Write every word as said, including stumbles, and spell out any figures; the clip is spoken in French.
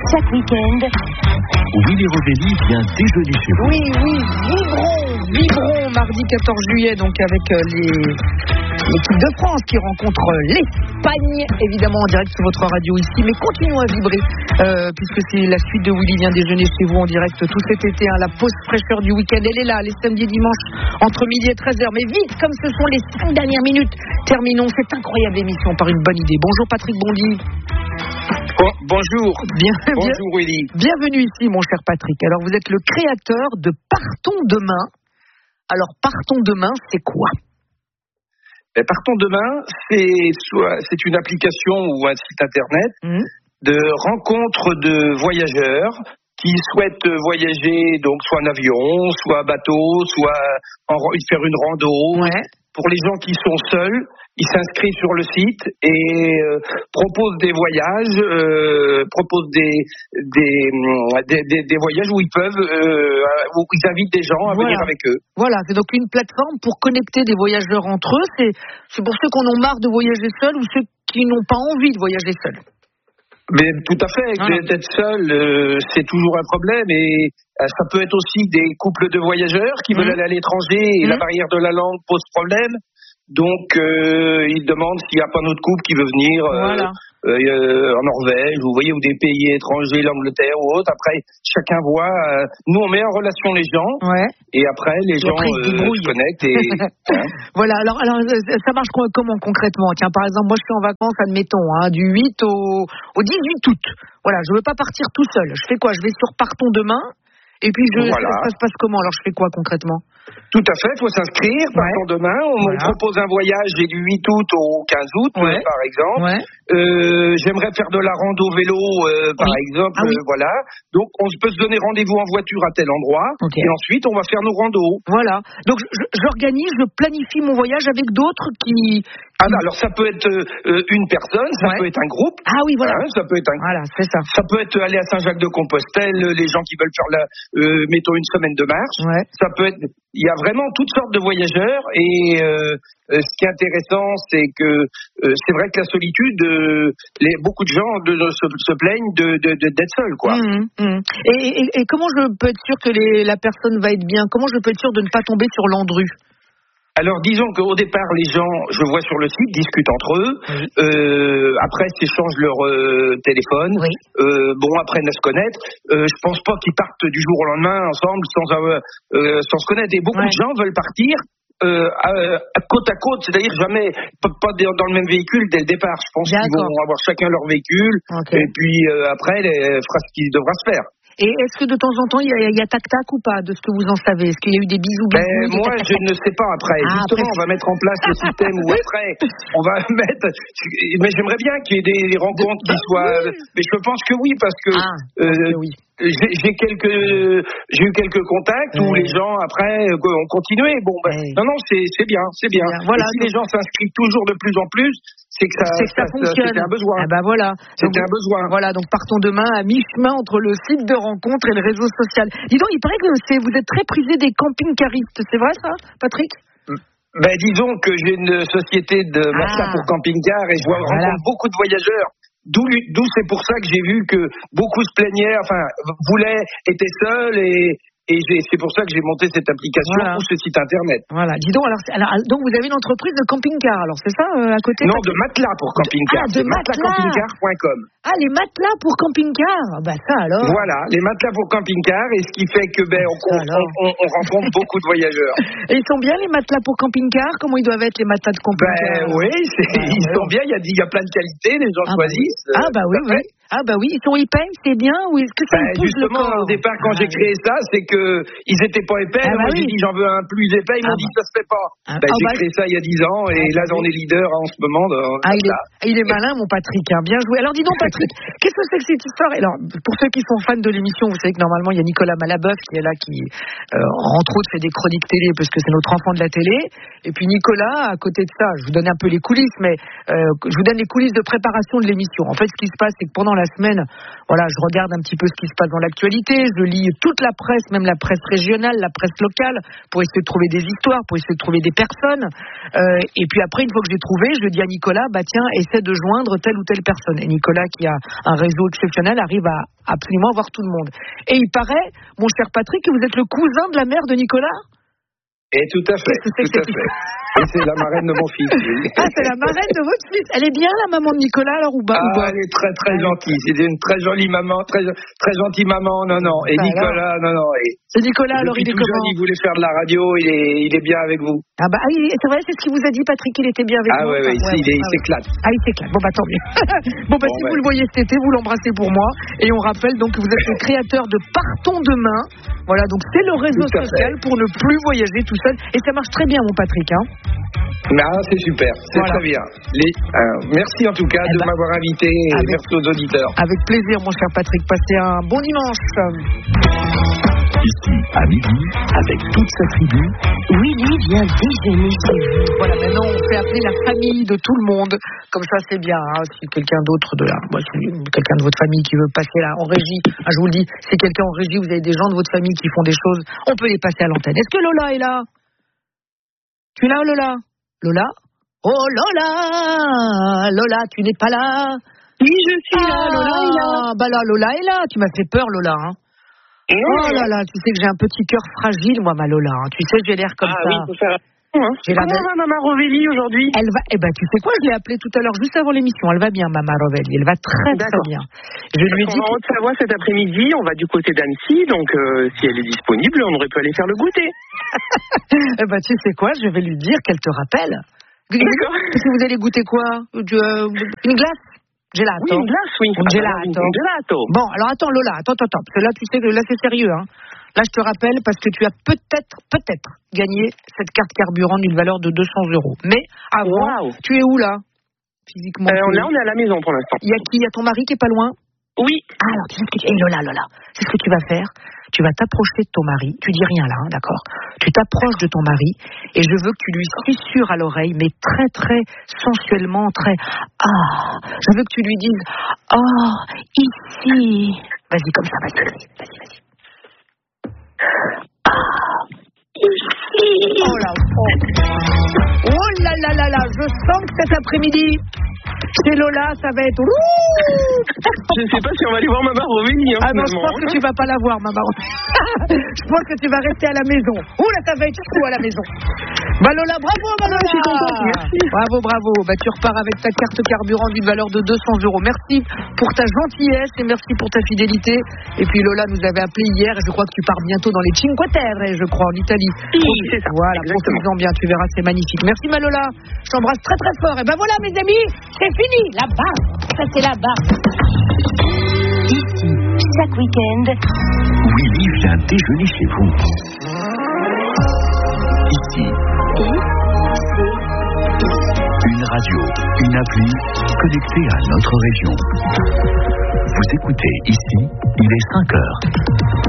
chaque week-end, Willy Rovelli vient déjeuner chez vous. Oui, oui, vibrons, vibrons, mardi quatorze juillet, donc avec euh, les... l'équipe de France qui rencontre l'Espagne, évidemment en direct sur votre radio ici, mais continuons à vibrer, euh, puisque c'est la suite de Willy vient déjeuner chez vous en direct tout cet été, hein, la pause fraîcheur du week-end, elle est là, les samedis et dimanches, entre midi et treize heures, mais vite, comme ce sont les cinq dernières minutes, terminons cette incroyable émission par une bonne idée. Bonjour Patrick Bondy. Bon, bonjour. Bien, bonjour bien, Willy. Bienvenue ici mon cher Patrick. Alors vous êtes le créateur de Partons demain. Alors Partons demain, c'est quoi ? Ben, Partons demain, c'est soit c'est une application ou un site internet mmh. de rencontres de voyageurs qui souhaitent voyager donc soit en avion, soit en bateau, soit en, faire une rando. Ouais. Pour les gens qui sont seuls, ils s'inscrivent sur le site et euh, proposent des voyages, euh, proposent des des, des des des voyages où ils peuvent, euh, où ils invitent des gens à voilà. venir avec eux. Voilà, c'est donc une plateforme pour connecter des voyageurs entre eux. C'est c'est pour ceux qui en ont marre de voyager seuls ou ceux qui n'ont pas envie de voyager seuls. Mais tout à fait, ah. d'être seul, euh, c'est toujours un problème et euh, ça peut être aussi des couples de voyageurs qui mmh. veulent aller à l'étranger et mmh. la barrière de la langue pose problème. Donc, euh, ils demandent s'il n'y a pas un autre couple qui veut venir euh, voilà. euh, en Norvège, vous voyez, ou des pays étrangers, l'Angleterre ou autre. Après, chacun voit. Euh, nous, on met en relation les gens, ouais. et après, les et gens après, euh, se connectent. Et, hein. Voilà. Alors, alors, ça marche comment concrètement ? Tiens, par exemple, moi, je suis en vacances, admettons, hein, du huit au, au dix-huit août. Voilà, je ne veux pas partir tout seul. Je fais quoi ? Je vais sur Partons demain. Et puis, je, voilà. ça, ça se passe comment ? Alors, je fais quoi concrètement ? Tout à fait, il faut s'inscrire. Partons ouais. demain. On, voilà. on propose un voyage du huit août au quinze août, ouais. euh, par exemple. Ouais. Euh, j'aimerais faire de la rando vélo, euh, par oui. exemple. Ah, oui. euh, voilà. Donc, on peut se donner rendez-vous en voiture à tel endroit. Okay. Et ensuite, on va faire nos randos. Voilà. Donc, je, j'organise, je planifie mon voyage avec d'autres qui... Ah, bah, alors, ça peut être euh, une personne, ça ouais. peut être un groupe. Ah oui, voilà. Hein, ça peut être un... Voilà, c'est ça. Ça peut être aller à Saint-Jacques-de-Compostelle, les gens qui veulent faire, la, euh, mettons, une semaine de marche. Ouais. Ça peut être... Il y a vraiment toutes sortes de voyageurs et euh, euh, ce qui est intéressant, c'est que euh, c'est vrai que la solitude, euh, les, beaucoup de gens de, de, se, se plaignent de, de, de, d'être seuls, quoi. Mmh, mmh. Et, et, et comment je peux être sûr que les, la personne va être bien ? Comment je peux être sûr de ne pas tomber sur l'andru ? Alors, disons qu'au départ, les gens, je vois sur le site, discutent entre eux. Oui. Euh, après, s'échangent leur euh, téléphone. Oui. Euh, bon, apprennent à se connaître. Euh, je pense pas qu'ils partent du jour au lendemain ensemble sans, euh, euh, sans se connaître. Et beaucoup ouais. de gens veulent partir euh, à, à côte à côte, c'est-à-dire jamais pas, pas dans le même véhicule dès le départ. Je pense D'accord. qu'ils vont avoir chacun leur véhicule. Okay. Et puis euh, après, les, fera ce qui devra se faire. Et est-ce que de temps en temps, il y a, il y a tac-tac ou pas, de ce que vous en savez ? Est-ce qu'il y a eu des bisous, bisous ben, Moi, tac, je tac, ne sais pas après. Ah, Justement, après... on va mettre en place le système où après, on va mettre... Mais j'aimerais bien qu'il y ait des, des rencontres de... qui soient... Oui. Mais je pense que oui, parce que... Ah, euh, que oui. J'ai, j'ai quelques, j'ai eu quelques contacts ouais. où les gens après ont continué. Bon, ben, ouais. non, non, c'est, c'est bien, c'est bien. bien. Voilà, si donc... les gens s'inscrivent toujours de plus en plus, c'est que ça, c'est que ça, ça fonctionne. C'était un besoin. Ah bah voilà. C'était donc, un besoin. Voilà, donc partons demain à mi-chemin entre le site de rencontre et le réseau social. Dis donc, il paraît que c'est, vous êtes très prisé des camping-caristes. C'est vrai ça, Patrick ? Ben, disons que j'ai une société de matelas ah. pour camping-car et je vois voilà. rencontre beaucoup de voyageurs. D'où, d'où c'est pour ça que j'ai vu que beaucoup se plaignaient, enfin, voulaient, étaient seuls et, et j'ai, c'est pour ça que j'ai monté cette application voilà. ou ce site internet. Voilà. Dis donc, alors, alors, donc vous avez une entreprise de camping-car, alors c'est ça euh, à côté ? Non, de matelas pour camping-car. Ah, de matelas. matelas point com. Ah, les matelas pour camping-car. Bah ça alors. Voilà, les matelas pour camping-car et ce qui fait que ben on, on, on, on rencontre beaucoup de voyageurs. Et ils sont bien les matelas pour camping-car ? Comment ils doivent être les matelas de camping-car ? Ben oui, c'est, ah, ils ouais. sont bien. Il y a, il y a plein de qualités, les gens ah, choisissent. Bah oui. Ah bah oui, oui. Ah bah oui, ils sont épais, c'est bien ou est-ce que ça ben, me pousse le corps ? Justement, au départ, quand ah, j'ai créé ça, c'est que ils étaient pas épais. Ah, bah moi, oui. j'ai dit j'en veux un plus épais. Ils ah, m'ont bah. dit ça se fait pas. Ah, ben, ah, j'ai bah. créé ça il y a dix ans et ah, là, on est leader en ce moment. Ah, il est, il est malin, mon Patrick. Hein. Bien joué. Alors, dis donc, Patrick, qu'est-ce que c'est que cette histoire ? Alors, pour ceux qui sont fans de l'émission, vous savez que normalement, il y a Nicolas Malabeuf qui est là, qui, euh, entre autres, fait des chroniques télé parce que c'est notre enfant de la télé. Et puis Nicolas, à côté de ça, je vous donne un peu les coulisses, mais euh, je vous donne les coulisses de préparation de l'émission. En fait, ce qui se passe, c'est que pendant la semaine, voilà, je regarde un petit peu ce qui se passe dans l'actualité, je lis toute la presse, même la presse régionale, la presse locale, pour essayer de trouver des histoires, pour essayer de trouver des personnes. Euh, et puis après, une fois que j'ai trouvé, je dis à Nicolas, bah tiens, essaie de joindre telle ou telle personne. Et Nicolas, qui a un réseau exceptionnel, arrive à absolument voir tout le monde. Et il paraît, mon cher Patrick, que vous êtes le cousin de la mère de Nicolas ? Et tout à fait, Qu'est-ce que c'est tout à que fait. Et c'est la marraine de mon fils. Oui. Ah, c'est la marraine de votre fils. Elle est bien, la maman de Nicolas, alors, ou pas, Ah, ou pas elle est très très gentille. C'est une très jolie maman, très très gentille maman. Non, non. Et bah Nicolas, alors. non, non. Et Et Nicolas, alors, il est tout comment? jeune, il voulait faire de la radio. Il est, il est bien avec vous. Ah bah, ah, il- c'est vrai, c'est ce qu'il vous a dit, Patrick, il était bien avec Ah moi. ouais, ouais, Enfin, il, il ah, s'éclate. Ah, il s'éclate. Bon, bah, tant mieux. bon, bah, Bon, si ouais. vous le voyez cet été, vous l'embrassez pour moi. Et on rappelle donc que vous êtes le créateur de Partons demain. Voilà, donc c'est le réseau Tout à social fait. pour ne plus voyager tout seul. Et ça marche très bien, mon Patrick, hein. Ah, c'est super, c'est Voilà. très bien. Les, euh, merci en tout cas Eh de ben, m'avoir invité et avec- merci aux auditeurs. Avec plaisir, mon cher Patrick. Passez un bon dimanche. Ici, à midi, avec toute sa tribu, Willy vient déjeuner chez vous. Voilà, maintenant on fait appeler la famille de tout le monde. Comme ça, c'est bien. Hein. Si quelqu'un d'autre de la, bon, si quelqu'un de votre famille qui veut passer là en régie, hein, je vous le dis, si quelqu'un en régie, vous avez des gens de votre famille qui font des choses, on peut les passer à l'antenne. Est-ce que Lola est là? Tu es là, Lola? Lola? Oh Lola, Lola, tu n'es pas là? Oui, je suis là, Ah, Lola est là. bah là, Lola est là. Tu m'as fait peur, Lola. Hein. Oh là là, tu sais que j'ai un petit cœur fragile, moi, ma Lola. Hein. Tu sais, j'ai l'air comme ah ça. oui, il faut faire attention. Hein. J'ai la Comment belle- va Maman Rovelli aujourd'hui? Elle va, eh ben, tu sais quoi, je l'ai appelée tout à l'heure, juste avant l'émission. Elle va bien, Maman Rovelli. Elle va très, très D'accord. bien. Je lui ai On dit. va en Haute-Savoie cet après-midi, on va du côté d'Annecy, donc euh, si elle est disponible, on aurait pu aller faire le goûter. Eh ben, tu sais quoi, je vais lui dire qu'elle te rappelle. D'accord. Parce que vous allez goûter quoi? Du, euh, Une glace? Gelato. Oui, une glace, oui. Un Ah, gelato. bah, Un gelato. Bon, alors attends, Lola, attends, attends, attends. Parce que là, tu sais que là, c'est sérieux, hein. Là, je te rappelle parce que tu as peut-être, peut-être gagné cette carte carburant d'une valeur de deux cents euros. Mais avant, Waouh. tu es où là? Physiquement. Euh, tu es là, où? on est à la maison pour l'instant. Il y a qui? Il y a ton mari qui est pas loin? Oui. Ah, alors, tu sais ce que tu... Eh, Lola, Lola, c'est ce que tu vas faire. Tu vas t'approcher de ton mari. Tu dis rien là, hein, d'accord? Tu t'approches de ton mari et je veux que tu lui susurres à l'oreille, mais très, très sensuellement, très... Ah, je veux que tu lui dises... Ah, ici... Vas-y, comme ça, vas-y, vas-y, vas-y, vas-y. Ah, ici... Oh là, oh. Oh là là là là, je sens que cet après-midi... Chez Lola, ça va être... Je sais pas si on va aller voir Maman Rovelli. Hein, Ah non, je finalement. pense que tu vas pas la voir, maman. Je pense que tu vas rester à la maison. Ouh là, ça va être fou à la maison. Bah Lola, bravo, ma Lola. je suis contente, merci. Bravo, bravo. Bah tu repars avec ta carte carburant d'une valeur de deux cents euros. Merci pour ta gentillesse et merci pour ta fidélité. Et puis Lola nous avait appelé hier et je crois que tu pars bientôt dans les Cinque Terre, je crois, en Italie. Oui, c'est ça. Voilà, Exactement. profite-en bien, tu verras, c'est magnifique. Merci ma Lola. Je t'embrasse très très fort. Et ben voilà, mes amis, c'est fini. Là-bas, ça c'est là-bas. Ici, chaque week-end, Willy vient déjeuner chez vous. Ici, une radio, une appli connectée à notre région. Vous écoutez ici, il est cinq heures.